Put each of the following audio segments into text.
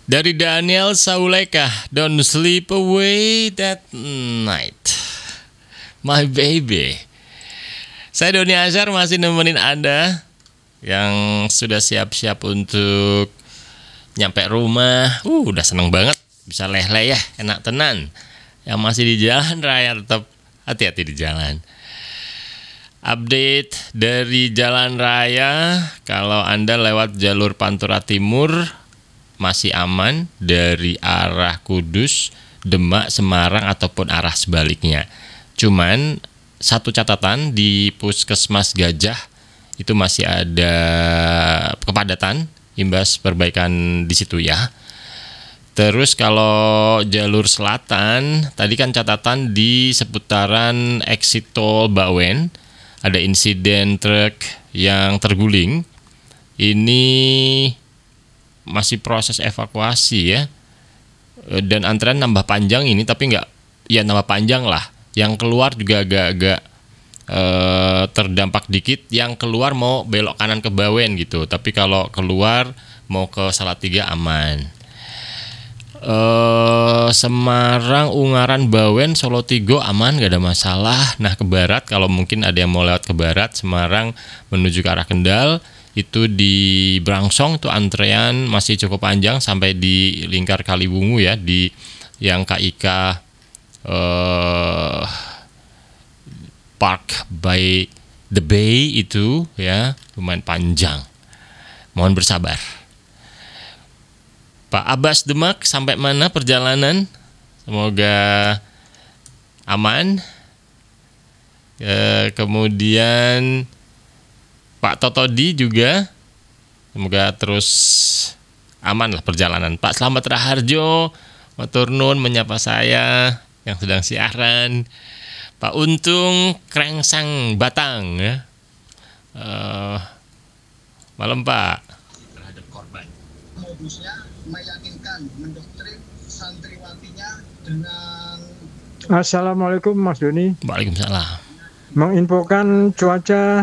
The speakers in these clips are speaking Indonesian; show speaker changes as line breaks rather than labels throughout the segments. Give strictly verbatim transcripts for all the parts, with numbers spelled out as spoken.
Dari Daniel Sauleka, Don't sleep away that night, my baby. Saya Doni Azhar masih nemenin Anda yang sudah siap-siap untuk nyampe rumah. Uh, udah seneng banget, bisa leh-leh ya, enak tenan. Yang masih di jalan raya tetap hati-hati di jalan. Update dari jalan raya, kalau Anda lewat jalur Pantura Timur masih aman dari arah Kudus, Demak, Semarang ataupun arah sebaliknya. Cuman satu catatan di Puskesmas Gajah itu masih ada kepadatan imbas perbaikan di situ ya. Terus kalau jalur selatan, tadi kan catatan di seputaran exit tol Bawen ada insiden truk yang terguling. Ini masih proses evakuasi ya, dan antrean nambah panjang ini, tapi nggak, ya nambah panjang lah. Yang keluar juga agak-agak eh, terdampak dikit. Yang keluar mau belok kanan ke Bawen gitu, tapi kalau keluar mau ke Salatiga aman. Eh, Semarang, Ungaran, Bawen, Solo Tigo aman, nggak ada masalah. Nah ke barat, kalau mungkin ada yang mau lewat ke barat, Semarang menuju ke arah Kendal, itu di Brangsong itu antrean masih cukup panjang sampai di lingkar Kaliwungu ya, di yang K I K eh, Park by the Bay itu ya, lumayan panjang. Mohon bersabar. Pak Abbas Demak, sampai mana perjalanan? Semoga aman. E, kemudian Pak Totodi juga, semoga terus aman lah perjalanan. Pak Slamet Raharjo, matur nuwun menyapa saya yang sedang siaran. Pak Untung Krengsang Batang ya. E, malam Pak. Terhadap korban.
Modusnya meyakinkan, mendoktrin santriwatinya dengan.
Assalamualaikum Mas Doni.
Waalaikumsalam.
Menginfokan cuaca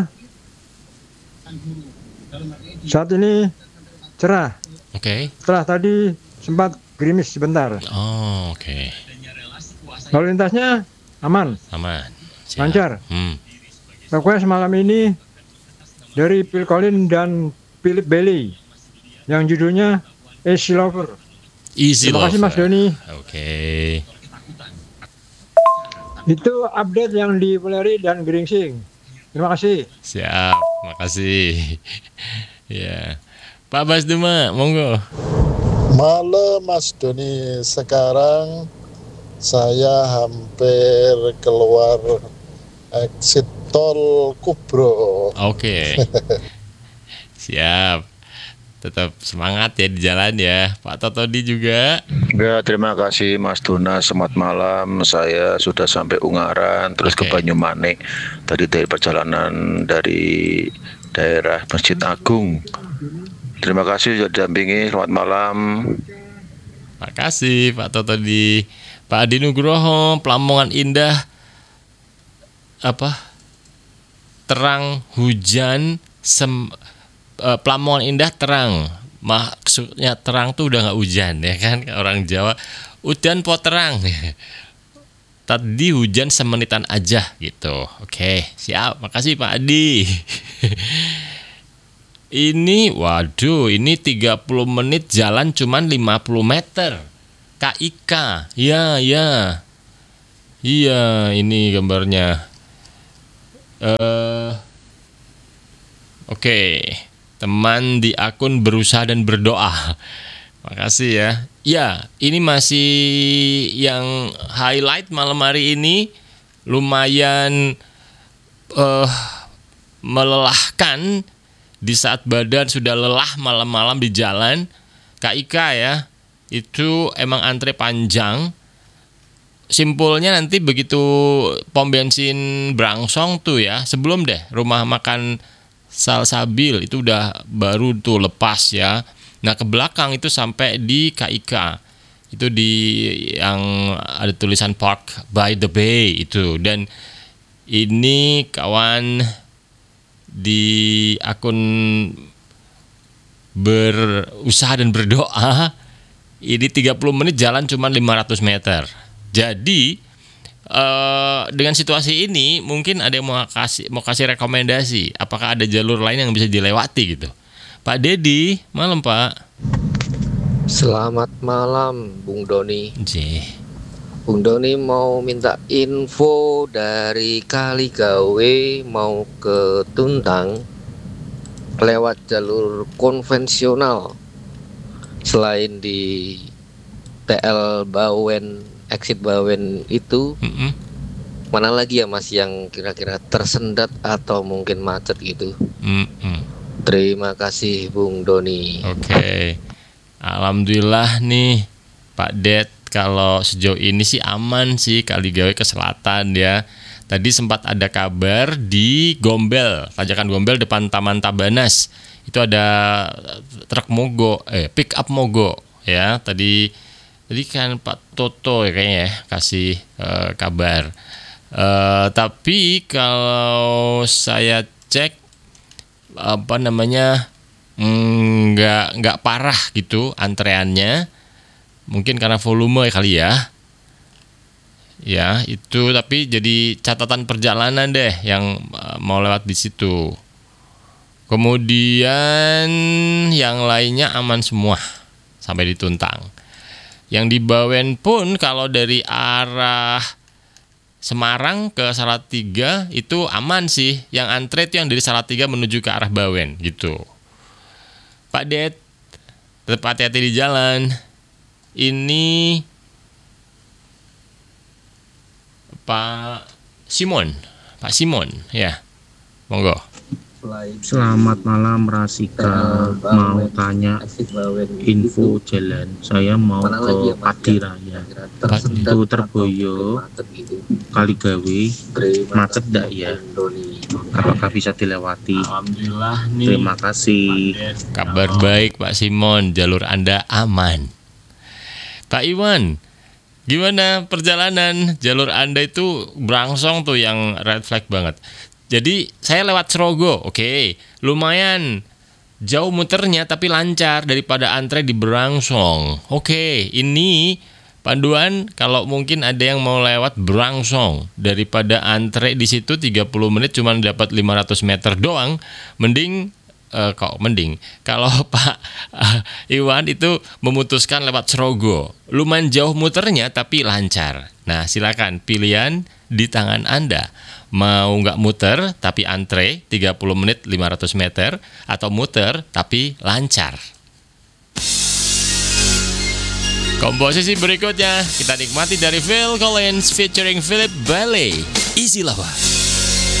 saat ini cerah.
Oke. Okay.
Setelah tadi sempat gerimis sebentar.
Oh, oke. Okay.
Lalu lintasnya aman.
Aman. Siap.
Lancar.
Hmm.
Pokoknya semalam ini dari Phil Collins dan Philip Bailey yang judulnya Easy Lover.
Easy
Terima
Lover.
kasih Mas Doni.
Oke. Okay.
Itu update yang di Peleri dan Geringsing. Terima kasih.
Siap, makasih. Ya, Pak Bas Demak, monggo.
Malam Mas Doni, sekarang saya hampir keluar exit tol Kubro.
Oke. Siap. Tetap semangat ya di jalan ya. Pak Totodi juga.
Ya, terima kasih Mas Dona. Selamat malam. Saya sudah sampai Ungaran, terus
Oke.
ke Banyumanik. Tadi dari perjalanan dari daerah Masjid Agung. Terima kasih sudah didampingi. Selamat malam.
Makasih Pak Totodi. Pak Adi Nugroho, Lamongan Indah. Apa? Terang hujan sem Uh, Lamongan Indah terang, maksudnya terang tuh udah nggak hujan ya kan, orang Jawa udan po terang. Tadi hujan semenitan aja gitu. Oke, siap, makasih Pak Adi. Ini waduh, ini tiga puluh menit jalan cuman lima puluh meter. K I K, ya ya, iya ini gambarnya. Uh, Oke. Okay. Teman di akun berusaha dan berdoa. Makasih ya. Ya, ini masih yang highlight malam hari ini. Lumayan uh, melelahkan di saat badan sudah lelah malam-malam di jalan. K I K ya, itu emang antre panjang. Simpulnya nanti begitu pom bensin Brangsong tuh ya, sebelum deh rumah makan Salsabil itu udah baru tuh lepas ya. Nah ke belakang itu sampai di K I K itu di yang ada tulisan Park by the Bay itu. Dan ini kawan di akun berusaha dan berdoa Ini tiga puluh menit jalan cuma lima ratus meter. Jadi eh, dengan situasi ini mungkin ada yang mau kasih mau kasih rekomendasi. Apakah ada jalur lain yang bisa dilewati gitu? Pak Dedi, malam Pak.
Selamat malam, Bung Doni.
J.
Bung Doni mau minta info dari Kaligawe mau ke Tuntang lewat jalur konvensional. Selain di T L Bawen, exit Bawen itu,
Mm-mm.
mana lagi ya Mas yang kira-kira tersendat atau mungkin macet gitu?
Mm-mm.
Terima kasih, Bung Doni.
Oke, alhamdulillah nih Pak Det, kalau sejauh ini sih aman sih Kaligawe ke selatan ya. Tadi sempat ada kabar di Gombel, Tanjakan Gombel depan Taman Tabanas. Itu ada truk mogok, eh pick up mogok ya. Tadi tadi kan Pak Toto ya kayaknya ya kasih eh, kabar. Eh, tapi kalau saya cek apa namanya mm, nggak nggak parah gitu antreannya, mungkin karena volume kali ya. Ya itu, tapi jadi catatan perjalanan deh yang uh, mau lewat di situ. Kemudian yang lainnya aman semua sampai di Tuntang. Yang di Bawen pun kalau dari arah Semarang ke Salatiga itu aman sih. Yang antre itu yang dari Salatiga menuju ke arah Bawen gitu. Pak Det, tetap hati-hati di jalan. Ini Pak Simon, Pak Simon, ya, monggo.
Selamat malam Rasika, mau tanya info jalan. Saya mau ke Padiraya, itu Terboyo, Kaligawe, macet ndak ya? Apakah bisa dilewati?
Alhamdulillah nih.
Terima kasih.
Kabar baik Pak Simon, jalur Anda aman. Pak Iwan, gimana perjalanan? Jalur Anda itu berangsong tuh yang red flag banget. Jadi saya lewat Serogo, oke, lumayan jauh muternya tapi lancar daripada antre di Berangsong. Oke, ini panduan kalau mungkin ada yang mau lewat Berangsong daripada antre di situ tiga puluh menit cuma dapat lima ratus meter doang, mending uh, kok mending kalau Pak uh, Iwan itu memutuskan lewat Serogo. Lumayan jauh muternya tapi lancar. Nah, silakan pilihan di tangan Anda. Mau nggak muter tapi antre tiga puluh menit lima ratus meter, atau muter tapi lancar. Komposisi berikutnya kita nikmati dari Phil Collins featuring Philip Bailey, Easy Lover.